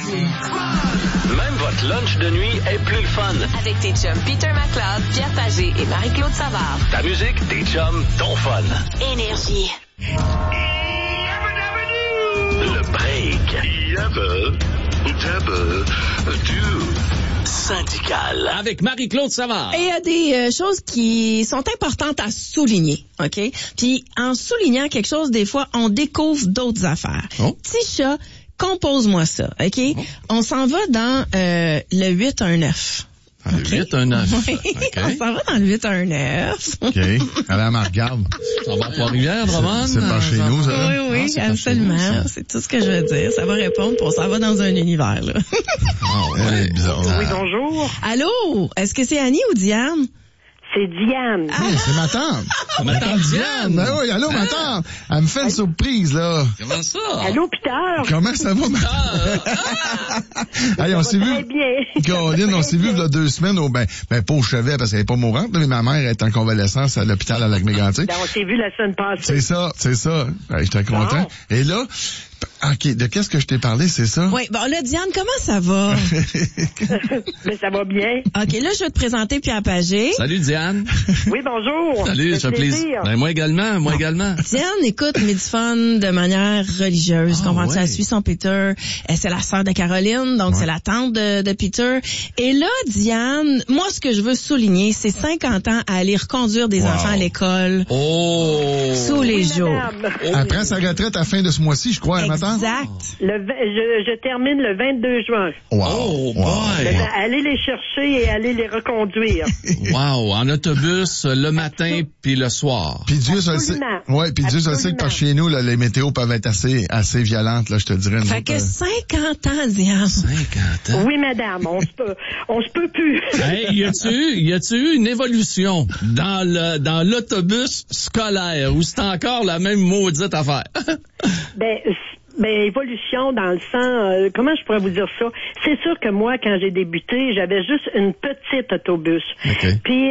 Même votre lunch de nuit est plus le fun. Avec tes chums Peter McLeod, Pierre Pagé et Marie-Claude Savard. Ta musique, tes chums, ton fun. Énergie. Le break. Syndical. Avec Marie-Claude Savard. Et il y a des choses qui sont importantes à souligner, OK? Puis en soulignant quelque chose, des fois, on découvre d'autres affaires. Oh. Petit chat, compose-moi ça, OK? Oh. On s'en va dans le 819. Le 819. Oui, OK. on s'en va dans le 819. OK. Allez, me regarde. On va à Trois-Rivières, Drummond? C'est par chez nous, ça? Oui, absolument. C'est tout ce que je veux dire. Ça va répondre, puis on s'en va dans un univers, là. Oh, ouais, bizarre. Oui, bonjour. Allô? Est-ce que c'est Annie ou Diane? C'est Diane. Hey, c'est ma tante. Ma tante Diane. Ben oui, allô, ma tante. Elle me fait une surprise, là. Comment ça? Allô, Peter? Comment ça va, ma tante? Hey, on s'est vu. Très bien. Caroline, on s'est vu il y a 2 semaines au, ben, pas au chevet parce qu'elle n'est pas mourante, mais ma mère est en convalescence à l'hôpital à Lac-Mégantic. Ben, on s'est vu la semaine passée. C'est ça. J'étais content. Bon. Et là, OK, de qu'est-ce que je t'ai parlé, c'est ça? Oui, bon là, Diane, comment ça va? Ben, ça va bien. OK, là, je vais te présenter Pierre Pagé. Salut, Diane. Oui, bonjour. Salut, ça fait plaisir. Ben, moi également. Diane écoute Midfun de manière religieuse. Comprends-tu? Ouais. Elle suit son Peter. C'est la sœur de Caroline, donc c'est la tante de Peter. Et là, Diane, moi, ce que je veux souligner, c'est 50 ans à aller reconduire des enfants à l'école. Oh! Tous les jours. Madame. Elle prend sa retraite à la fin de ce mois-ci, je crois, ma tante? Exact. Je termine le 22 juin. Wow. Oh, boy. Ben, allez les chercher et allez les reconduire. Wow, en autobus le matin puis le soir. Puis Dieu se le sait. Absolument. Ouais, puis Dieu se le sait que par chez nous, là, les météos peuvent être assez violentes, là, je te dirais. Fait que 50 ans, Diane. 50 ans. Oui, madame, on se peut plus. Hey, y a-tu eu une évolution dans l'autobus scolaire ou c'est encore la même maudite affaire? Ben, évolution dans le sens, comment je pourrais vous dire ça? C'est sûr que moi, quand j'ai débuté, j'avais juste une petite autobus. Okay. Puis,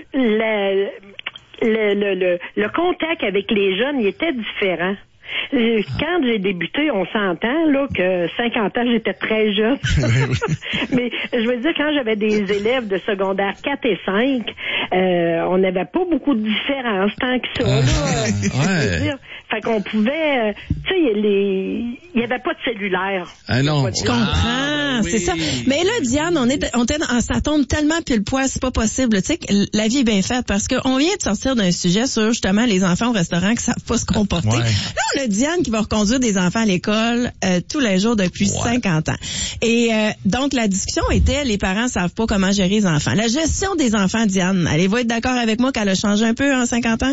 le contact avec les jeunes, il était différent. Quand j'ai débuté, on s'entend là que 50 ans, j'étais très jeune. Mais je veux dire, quand j'avais des élèves de secondaire 4 et 5, on n'avait pas beaucoup de différence tant que ça. Je veux dire, fait qu'on pouvait, tu sais, il y avait pas de cellulaire. Ah non. Je comprends, oui. c'est ça. Mais là, Diane, on était ça tombe tellement pile poil, c'est pas possible. Tu sais, la vie est bien faite parce qu'on vient de sortir d'un sujet sur justement les enfants au restaurant qui savent pas se comporter. Ouais. Là, on a Diane qui va reconduire des enfants à l'école tous les jours depuis 50 ans. Et donc, la discussion était, les parents savent pas comment gérer les enfants. La gestion des enfants, Diane, allez-vous être d'accord avec moi qu'elle a changé un peu en 50 ans?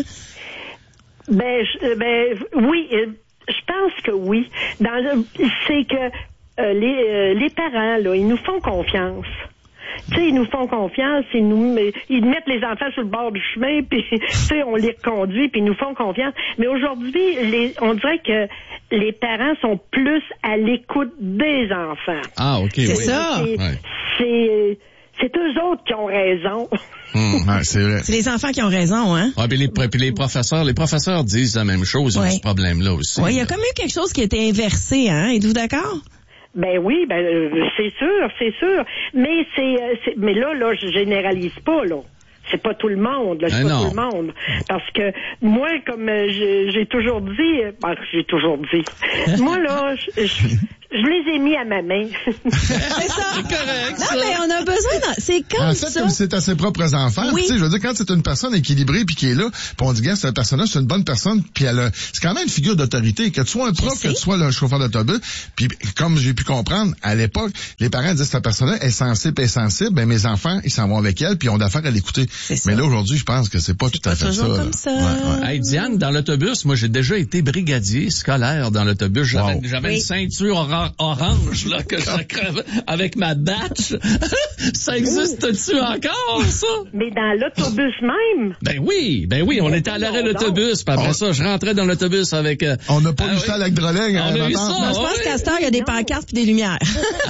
Oui, je pense que oui. C'est que les parents, là, ils nous font confiance. Tu sais, ils nous font confiance, ils mettent les enfants sur le bord du chemin, puis tu sais, on les reconduit, puis ils nous font confiance. Mais aujourd'hui, on dirait que les parents sont plus à l'écoute des enfants. Ah, OK, C'est oui. ça. C'est eux autres qui ont raison. Ouais, c'est vrai. C'est les enfants qui ont raison, hein? Ah, puis les professeurs disent la même chose, ils ont ce problème-là aussi. Oui, il y a comme eu quelque chose qui a été inversé, hein? Êtes-vous d'accord? Ben oui, c'est sûr. Mais mais là, je généralise pas, là. C'est pas tout le monde, là, c'est pas tout le monde. Parce que moi, comme j'ai toujours dit, moi, là, je les ai mis à ma main. C'est ça. C'est correct, non, mais on a besoin c'est comme ça. Comme c'est à ses propres enfants. Oui. Tu sais, je veux dire, quand c'est une personne équilibrée puis qui est là, puis on dit, gars, cette personne-là, c'est une bonne personne, puis c'est quand même une figure d'autorité, que tu sois un prof, que tu sois le chauffeur d'autobus. Puis, comme j'ai pu comprendre, à l'époque, les parents disaient, cette personne-là est sensible et sensible, ben, mes enfants, ils s'en vont avec elle, puis ils ont d'affaires à l'écouter. Mais là, aujourd'hui, je pense que c'est pas tout à fait ça. Comme ça. Ouais. Hey, Diane, dans l'autobus, moi, j'ai déjà été brigadier scolaire dans l'autobus. J'avais une ceinture orange, là, que je crevais avec ma batch. Ça existe-tu encore, ça? Mais dans l'autobus même? Ben oui, on était à l'arrêt de l'autobus, puis après ça, je rentrais dans l'autobus avec... on n'a pas vu ça avec Droling, on a eu ça, non, je pense qu'à cette heure, il y a des pancartes puis des lumières.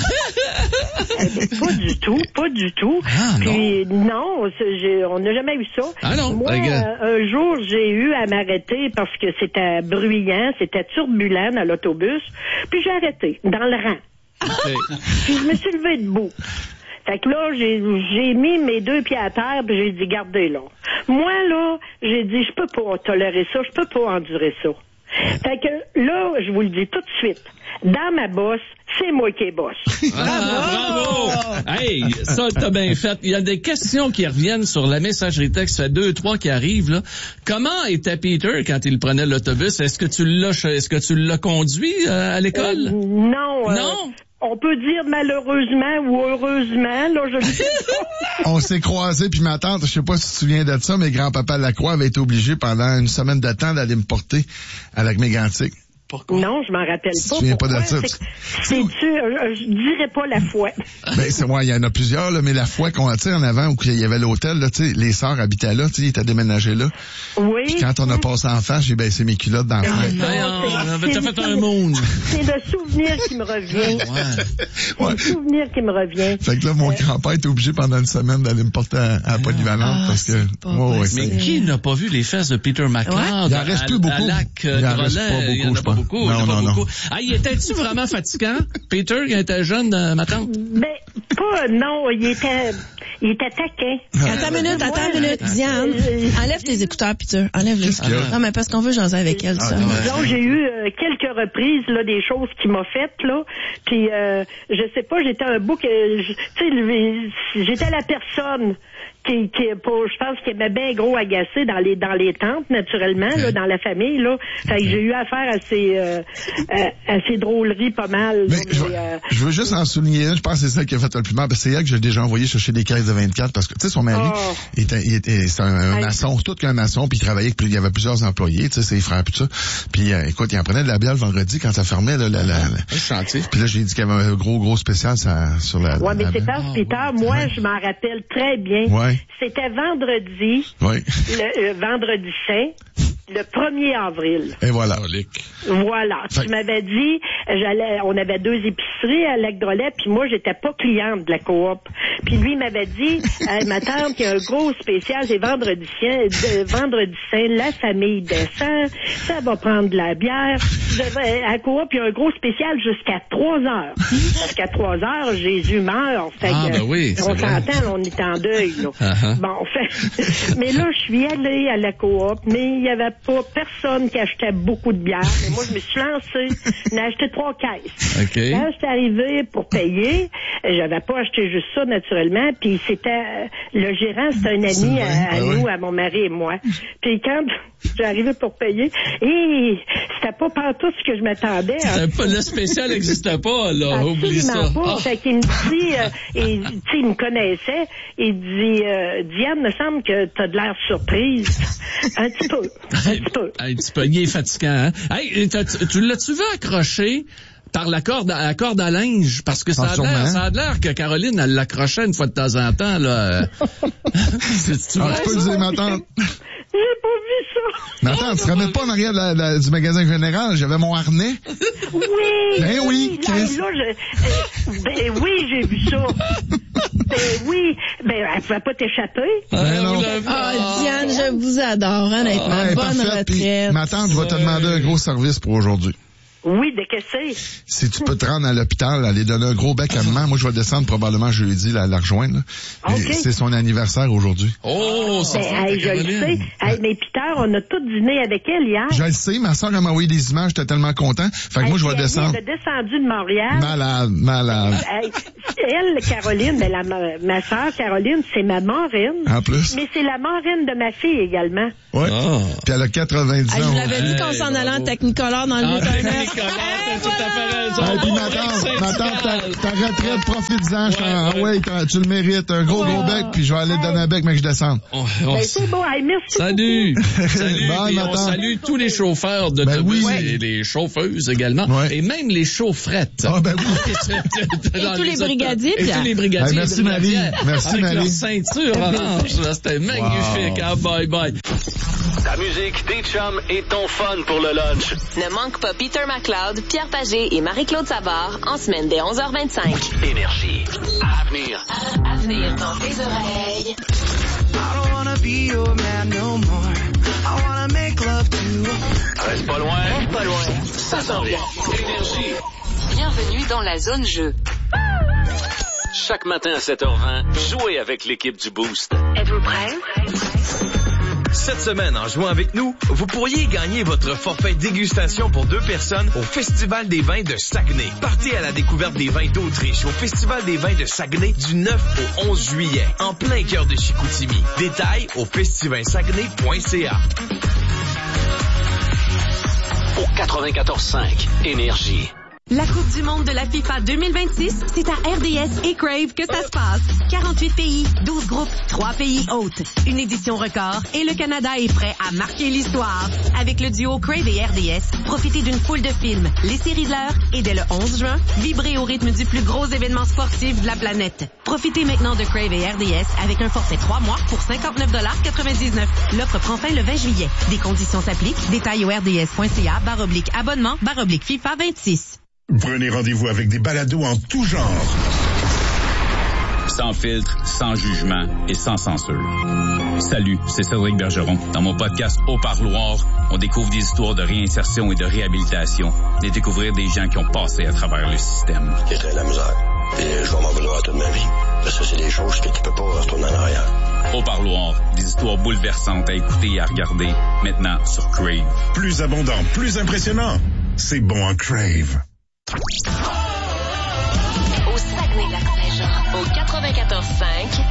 Pas du tout. Ah, puis non, on n'a jamais eu ça. Ah non, moi, un jour, j'ai eu à m'arrêter parce que c'était bruyant, c'était turbulent dans l'autobus, puis j'ai arrêté, dans le rang. Puis je me suis levée debout. Fait que là, j'ai mis mes 2 pieds à terre, puis j'ai dit, gardez là. Moi, là, j'ai dit, je peux pas tolérer ça, je peux pas endurer ça. Fait que là, je vous le dis tout de suite, dans ma bosse, c'est moi qui est bosse. Bravo! Hey, ça, t'as bien fait. Il y a des questions qui reviennent sur la messagerie texte. Ça fait 2, 3 qui arrivent, là. Comment était Peter quand il prenait l'autobus? Est-ce que tu l'as conduit à l'école? Non. Non? On peut dire malheureusement ou heureusement, là, je sais pas. On s'est croisés, puis ma tante, je sais pas si tu te souviens de ça, mais grand-papa Lacroix avait été obligé pendant une semaine de temps d'aller me porter à Lac Mégantic. Pourquoi? Non, je m'en rappelle pas. Tu te souviens pas de ça? Je dirais pas la foi. Ben, c'est moi, il y en a plusieurs, là, mais la fois qu'on a, tu sais, en avant, où il y avait l'hôtel, là, tu sais, les sœurs habitaient là, tu sais, ils étaient déménagés là. Oui. Puis quand on a passé en face, j'ai baissé mes culottes d'enfant. T'as fait un moon. C'est le souvenir qui me revient. C'est le souvenir qui me revient. Fait que là, mon grand-père était obligé pendant une semaine d'aller me porter à la polyvalente parce que... Mais qui n'a pas vu les fesses de Peter McLeod? Il en reste plus beaucoup. Il en reste pas beaucoup, je pense. Non. Ah, il était-tu vraiment fatigant? Peter, il était jeune, ma tante? Ben, pas, non, il était taquin. Attends une minute, Diane. Enlève tes écouteurs, Peter. Enlève-les. Non, mais parce qu'on veut jaser avec elle, ça. Donc, j'ai eu quelques reprises, là, des choses qu'il m'a faites, là. Puis, je sais pas, j'étais un bout que, tu sais, j'étais la personne qui je pense qu'il aimait bien gros agacer dans les tentes, naturellement, là, dans la famille, là. Fait que j'ai eu affaire à ces drôleries pas mal. Mais je veux juste en souligner une, je pense que c'est celle qui a fait le plus mal, parce que c'est elle que j'ai déjà envoyé chercher des caisses de 24, parce que, tu sais, son mari, c'est un maçon, tout qu'un maçon, puis il travaillait, il y avait plusieurs employés, tu sais, ses frères, puis tout ça. Puis, écoute, il en prenait de la bière le vendredi quand ça fermait, là, le chantier. Puis là, j'ai dit qu'il y avait un gros spécial sur la... Ouais, mais c'est parce que Peter, moi, je m'en rappelle très bien. Ouais. C'était vendredi, le vendredi saint, le 1er avril. Et voilà. Voilà. Tu m'avais dit, on avait 2 épiceries à Lac-Drolet, puis moi, j'étais pas cliente de la coop. Puis lui, il m'avait dit, ma tante, il y a un gros spécial, c'est vendredi saint, la famille descend, ça va prendre de la bière. À la coop, il y a un gros spécial jusqu'à 3 heures. Jusqu'à 3 heures, Jésus meurt. Fait que, oui, on s'entend, on est en deuil, là. Bon, mais là, je suis allée à la coop, mais il y avait pas personne qui achetait beaucoup de bière. Mais moi, je me suis lancée. J'en ai acheté 3 caisses. Okay. Quand j'étais arrivée pour payer, j'avais pas acheté juste ça, naturellement. Puis c'était, le gérant, c'était un ami à nous, à mon mari et moi. Puis quand j'ai arrivé pour payer, c'était pas pantoute ce que je m'attendais. Le spécial n'existait pas, là. Oublie ça. Pas. Fait qu'il me dit, il me connaissait, il dit, Diane, me semble que t'as de l'air surprise. Un petit peu. Il est fatigant, hein? Hey, tu l'as-tu vu accrocher par la corde à linge? Parce que ça a l'air que Caroline, elle l'accrochait une fois de temps en temps, là. Tu peux le dire, ma tante? J'ai pas vu ça. Mais attends, tu te rappelles pas en arrière du magasin général? J'avais mon harnais. Oui. Ben oui, Chris. Ben oui, j'ai vu ça. Ben oui. Ben, elle pouvait pas t'échapper. Non. Diane, je vous adore, honnêtement. Bonne retraite. Ma tante va te demander un gros service pour aujourd'hui. Oui, de que c'est? Si tu peux te rendre à l'hôpital, aller donner un gros bec à maman. Moi, je vais descendre probablement jeudi, la rejoindre. Okay. C'est son anniversaire aujourd'hui. Oh, ça je le sais. Mais Peter, on a tout dîné avec elle hier. Je le sais. Ma soeur m'a envoyé des images. J'étais tellement content. Fait que moi, je vais descendre. Elle est descendue de Montréal. Malade. Elle, Caroline, ma soeur Caroline, c'est ma marraine. En plus. Mais c'est la marraine de ma fille également. Oui. Puis elle a 90 ans. Je vous l'avais dit qu'on s'en allait en Technicolor dans le Nicolas. T'as tout à fait raison. Puis ma tante, ta retraite, profite-en. Tu le mérites. Un gros bec, puis je vais aller te donner un bec, mais que je descende. C'est beau. Merci. Salut. Bye, on salue tous les chauffeurs d'autobus et les chauffeuses également. Et même les chaufferettes. Ah, ben oui. Et tous les brigadiers. Et tous les brigadiers. Merci, Marie. Merci, Marie. Leur ceinture orange. C'était magnifique. Bye bye. Ta musique, tes chums et ton fun pour le lunch. Ne manque pas Peter McLeod, Pierre Pagé et Marie-Claude Savard en semaine dès 11h25. Énergie. À venir. À venir dans tes oreilles. I don't wanna be your man no more. I wanna make love to you. Reste pas loin. Ça s'en vient. Énergie. Bienvenue dans la zone jeu. Chaque matin à 7h20, jouez avec l'équipe du Boost. Êtes-vous prêts? Cette semaine, en jouant avec nous, vous pourriez gagner votre forfait dégustation pour 2 personnes au Festival des vins de Saguenay. Partez à la découverte des vins d'Autriche au Festival des vins de Saguenay du 9 au 11 juillet, en plein cœur de Chicoutimi. Détails au festivalsaguenay.ca. Au 94.5 Énergie. La Coupe du monde de la FIFA 2026, c'est à RDS et Crave que ça se passe. 48 pays, 12 groupes, 3 pays hôtes. Une édition record et le Canada est prêt à marquer l'histoire. Avec le duo Crave et RDS, profitez d'une foule de films, les séries de l'heure et dès le 11 juin, vibrez au rythme du plus gros événement sportif de la planète. Profitez maintenant de Crave et RDS avec un forfait 3 mois pour 59,99 $. L'offre prend fin le 20 juillet. Des conditions s'appliquent. Détails au rds.ca/abonnement/FIFA 26. Prenez rendez-vous avec des balados en tout genre. Sans filtre, sans jugement et sans censure. Salut, c'est Cédric Bergeron. Dans mon podcast Au Parloir, on découvre des histoires de réinsertion et de réhabilitation, et découvrir des gens qui ont passé à travers le système. J'ai très de la misère. Et je vais m'en vouloir toute ma vie. Parce que c'est des choses que tu peux pas retourner en arrière. Au Parloir, des histoires bouleversantes à écouter et à regarder, maintenant sur Crave. Plus abondant, plus impressionnant. C'est bon en Crave. Au Saguenay-Lac-Saint-Jean, au 94.5